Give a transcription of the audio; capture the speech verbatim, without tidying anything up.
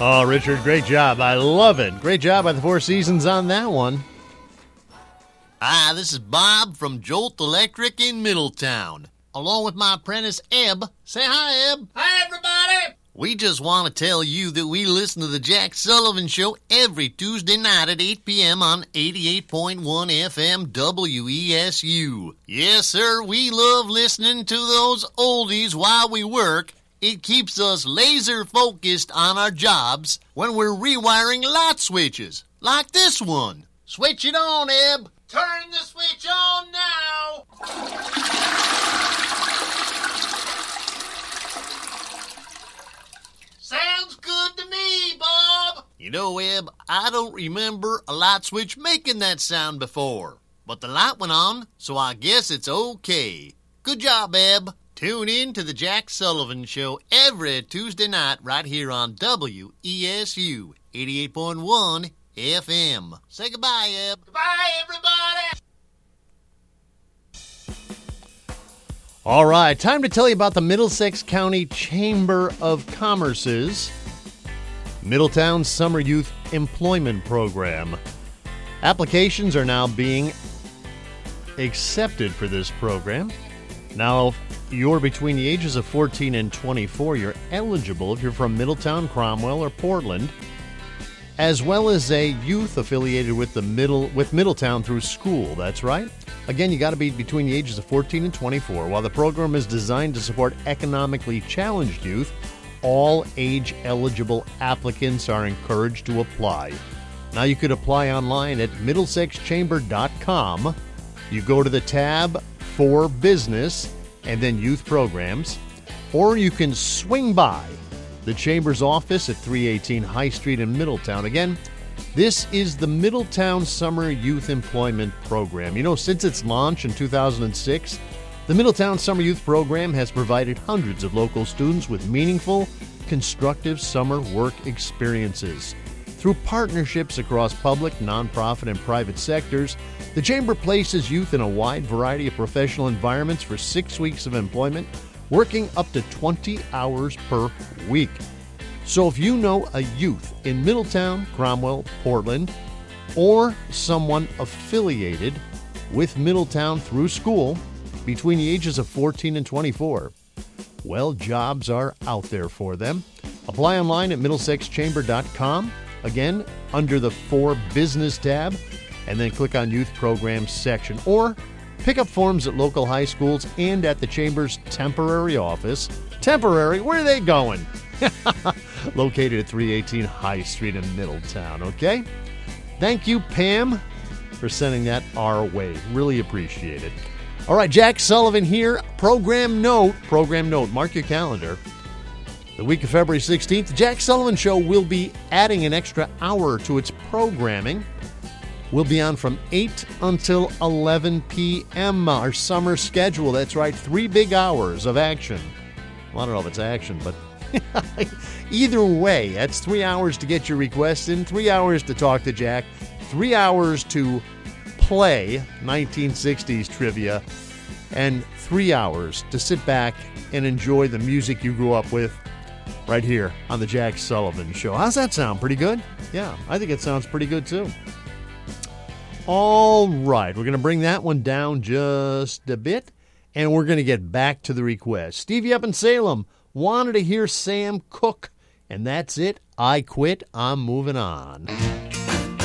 Oh, Richard, great job. I love it. Great job by the Four Seasons on that one. Hi, this is Bob from Jolt Electric in Middletown, along with my apprentice, Eb. Say hi, Eb. Hi, everybody. We just want to tell you that we listen to the Jack Sullivan Show every Tuesday night at eight p.m. on eighty-eight point one F M W E S U. Yes, sir, we love listening to those oldies while we work. It keeps us laser-focused on our jobs when we're rewiring light switches, like this one. Switch it on, Eb. Turn the switch on now. Sounds good to me, Bob. You know, Eb, I don't remember a light switch making that sound before. But the light went on, so I guess it's okay. Good job, Eb. Tune in to the Jack Sullivan Show every Tuesday night right here on W E S U eighty-eight point one F M. Say goodbye, Eb. Goodbye, everybody. All right, time to tell you about the Middlesex County Chamber of Commerce's Middletown Summer Youth Employment Program. Applications are now being accepted for this program. Now, if you're between the ages of fourteen and twenty-four, you're eligible if you're from Middletown, Cromwell, or Portland, as well as a youth affiliated with the middle with Middletown through school. That's right. Again, you got to be between the ages of fourteen and twenty-four. While the program is designed to support economically challenged youth, all age-eligible applicants are encouraged to apply. Now, you could apply online at middlesex chamber dot com. You go to the tab for business and then youth programs, or you can swing by the Chamber's office at three eighteen High Street in Middletown. Again, this is the Middletown Summer Youth Employment Program. You know, since its launch in two thousand six, the Middletown Summer Youth Program has provided hundreds of local students with meaningful, constructive summer work experiences. Through partnerships across public, nonprofit, and private sectors, the Chamber places youth in a wide variety of professional environments for six weeks of employment, working up to twenty hours per week. So if you know a youth in Middletown, Cromwell, Portland, or someone affiliated with Middletown through school between the ages of fourteen and twenty-four, well, jobs are out there for them. Apply online at middlesex chamber dot com. Again, under the For Business tab, and then click on Youth Programs section. Or pick up forms at local high schools and at the Chamber's temporary office. Temporary? Where are they going? Located at three eighteen High Street in Middletown, okay? Thank you, Pam, for sending that our way. Really appreciate it. All right, Jack Sullivan here. Program note, program note, mark your calendar. The week of February sixteenth, the Jack Sullivan Show will be adding an extra hour to its programming. We'll be on from eight until eleven p.m., our summer schedule. That's right, three big hours of action. Well, I don't know if it's action, but either way, that's three hours to get your requests in, three hours to talk to Jack, three hours to play nineteen sixties trivia, and three hours to sit back and enjoy the music you grew up with right here on the Jack Sullivan Show. How's that sound? Pretty good? Yeah, I think it sounds pretty good too. All right, we're going to bring that one down just a bit, and we're going to get back to the request. Stevie up in Salem wanted to hear Sam Cooke, and that's it. I quit. I'm moving on.